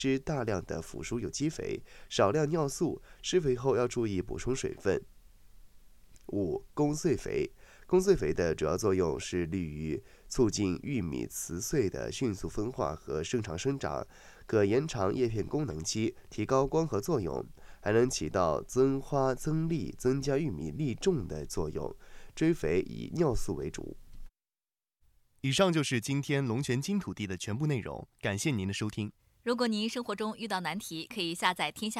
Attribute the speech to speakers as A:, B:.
A: 施大量的腐熟有机肥，少量尿素，施肥后要注意补充水分。5. 弓穗肥。弓穗肥的主要作用是利于促进玉米雌穗的迅速分化和正常生长，可延长叶片功能期，提高光合作用，还能起到增花增粒、增加玉米粒重的作用。追肥以尿素为主。
B: 以上就是今天龙泉金土地的全部内容，感谢您的收听。
C: 如果您生活中遇到难题，可以下载天下